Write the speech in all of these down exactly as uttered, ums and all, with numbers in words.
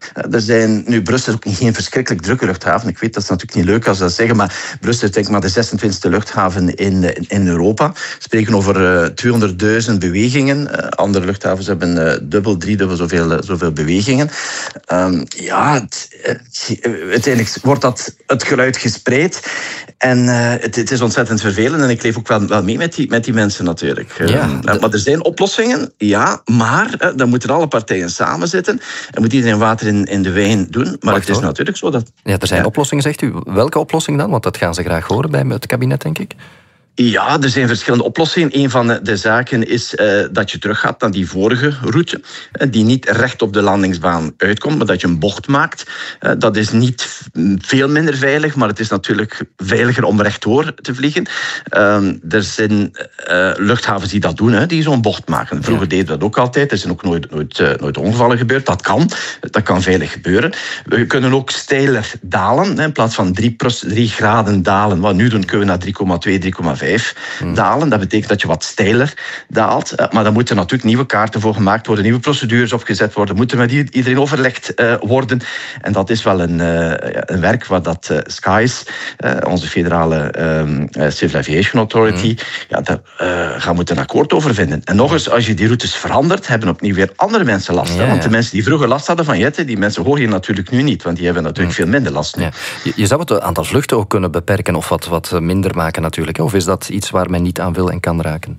Er zijn, nu, Brussel is ook geen verschrikkelijk drukke luchthaven. Ik weet, dat is natuurlijk niet leuk als ze dat zeggen, maar Brussel is denk ik maar de zesentwintigste luchthaven in, in, in Europa. We spreken over uh, tweehonderdduizend bewegingen. Uh, andere luchthavens hebben uh, dubbel, driedubbel zoveel, uh, zoveel bewegingen. Um, ja, het, het, uiteindelijk wordt dat het geluid gespreid. En uh, het, het is ontzettend vervelend. En ik leef ook wel, wel mee met die, met die mensen natuurlijk. Ja, um, de... Maar er zijn oplossingen, ja. Maar uh, dan moeten alle partijen samen zitten. En moet iedereen water in, in de wijn doen. Maar Wacht, het is hoor. natuurlijk zo dat... Ja, er zijn ja. oplossingen, zegt u. Welke oplossing dan? Want dat gaan ze graag horen bij het kabinet, denk ik. Ja, er zijn verschillende oplossingen. Een van de zaken is uh, dat je teruggaat naar die vorige route, uh, die niet recht op de landingsbaan uitkomt, maar dat je een bocht maakt. Uh, dat is niet veel minder veilig, maar het is natuurlijk veiliger om rechtdoor te vliegen. Uh, er zijn uh, luchthavens die dat doen, hè, die zo'n bocht maken. Vroeger ja. deden we dat ook altijd. Er zijn ook nooit, nooit, uh, nooit ongevallen gebeurd. Dat kan. Dat kan veilig gebeuren. We kunnen ook steiler dalen, hè, in plaats van drie graden dalen. Wat we nu doen, kunnen we naar drie komma twee, drie komma vijf Hmm. dalen. Dat betekent dat je wat steiler daalt. Maar dan moeten natuurlijk nieuwe kaarten voor gemaakt worden, nieuwe procedures opgezet worden, moeten met iedereen overlegd uh, worden. En dat is wel een, uh, een werk waar dat uh, Skies, uh, onze federale uh, Civil Aviation Authority, hmm. ja, daar uh, gaan moeten een akkoord over vinden. En nog eens, als je die routes verandert, hebben opnieuw weer andere mensen last. Ja, ja. Want de mensen die vroeger last hadden van jetten, die mensen hoor je natuurlijk nu niet, want die hebben natuurlijk hmm. veel minder last nu. Ja. Je, je zou het aantal vluchten ook kunnen beperken of wat, wat minder maken natuurlijk. Of is dat iets waar men niet aan wil en kan raken?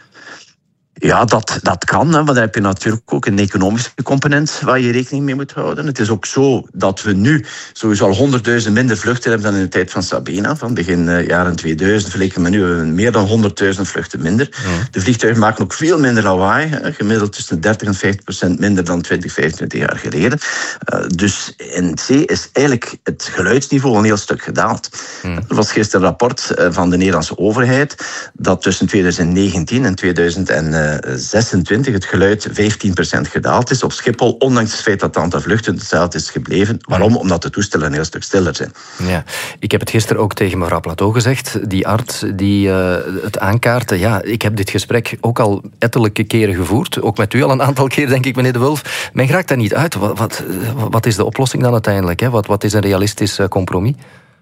Ja, dat, dat kan, hè, maar dan heb je natuurlijk ook een economische component waar je rekening mee moet houden. Het is ook zo dat we nu sowieso al honderdduizend minder vluchten hebben dan in de tijd van Sabena, van begin uh, jaren tweeduizend. Vergeleken met nu hebben we meer dan honderdduizend vluchten minder. Ja. De vliegtuigen maken ook veel minder lawaai, hè, gemiddeld tussen dertig en vijftig procent minder dan twintig, vijfentwintig jaar geleden. Uh, dus in zee is eigenlijk het geluidsniveau een heel stuk gedaald. Ja. Er was gisteren een rapport uh, van de Nederlandse overheid dat tussen tweeduizend negentien en tweeduizend zesentwintig het geluid vijftien procent gedaald is op Schiphol, ondanks het feit dat het aantal vluchten hetzelfde is gebleven. Waarom? Omdat de toestellen een heel stuk stiller zijn. Ja, ik heb het gisteren ook tegen mevrouw Plateau gezegd, die arts die uh, het aankaartte. Ja, ik heb dit gesprek ook al ettelijke keren gevoerd, ook met u al een aantal keer, denk ik, meneer De Wulf. Men raakt daar niet uit. Wat, wat, wat is de oplossing dan uiteindelijk? Hè? Wat, wat is een realistisch uh, compromis?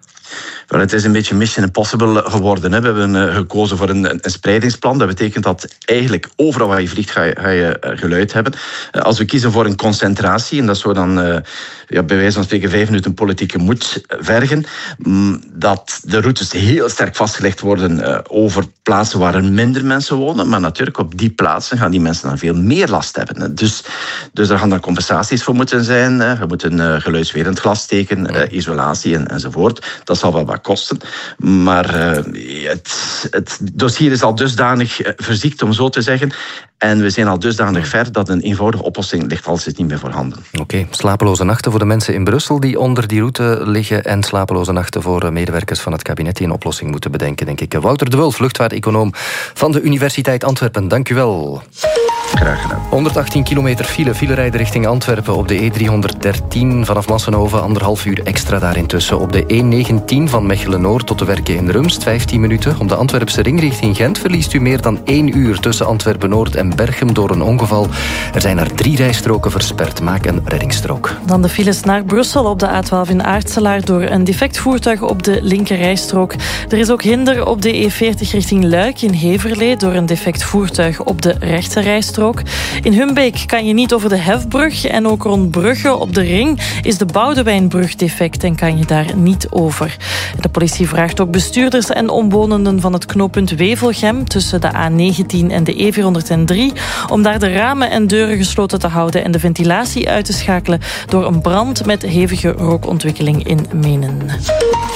Wel, het is een beetje mission impossible geworden. Hè. We hebben uh, gekozen voor een, een spreidingsplan. Dat betekent dat eigenlijk overal waar je vliegt ga je, ga je uh, geluid hebben. Uh, als we kiezen voor een concentratie, en dat zou dan uh, ja, bij wijze van spreken vijf minuten politieke moed vergen, um, dat de routes heel sterk vastgelegd worden uh, over plaatsen waar er minder mensen wonen. Maar natuurlijk op die plaatsen gaan die mensen dan veel meer last hebben. Hè. Dus, dus daar gaan dan compensaties voor moeten zijn. Hè. We moeten uh, geluidswerend glas steken, uh, isolatie en, enzovoort. Dat zal wel wat kosten. Maar uh, het, het dossier is al dusdanig verziekt, om zo te zeggen. En we zijn al dusdanig ver dat een eenvoudige oplossing ligt als het niet meer voorhanden. Oké, okay. Slapeloze nachten voor de mensen in Brussel die onder die route liggen en slapeloze nachten voor medewerkers van het kabinet die een oplossing moeten bedenken, denk ik. Wouter De Wulf, luchtvaarteconoom van de Universiteit Antwerpen. Dank u wel. Graag gedaan. honderdachttien kilometer file, file rijden richting Antwerpen op de E driehonderddertien vanaf Massenhoven, anderhalf uur extra daar intussen. Op de E negentien van Mechelen-Noord tot de Werken in Rumst, vijftien minuten. Op de Antwerpse ring richting Gent verliest u meer dan één uur tussen Antwerpen-Noord en Berchem door een ongeval. Er zijn er drie rijstroken versperd. Maak een reddingsstrook. Dan de files naar Brussel op de A twaalf in Aartselaar door een defect voertuig op de linkerrijstrook. Er is ook hinder op de E veertig richting Luik in Heverlee door een defect voertuig op de rechterrijstrook. In Humbeek kan je niet over de Hefbrug en ook rond Brugge op de ring is de Boudewijnbrug defect en kan je daar niet over. De politie vraagt ook bestuurders en omwonenden van het knooppunt Wevelgem tussen de A negentien en de E vierhonderddrie om daar de ramen en deuren gesloten te houden en de ventilatie uit te schakelen door een brand met hevige rookontwikkeling in Menen.